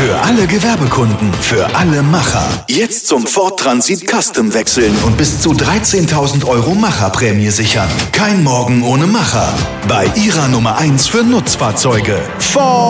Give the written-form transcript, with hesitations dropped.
Für alle Gewerbekunden, für alle Macher. Jetzt zum Ford Transit Custom wechseln und bis zu 13.000 € Macherprämie sichern. Kein Morgen ohne Macher. Bei Ihrer Nummer 1 für Nutzfahrzeuge. Ford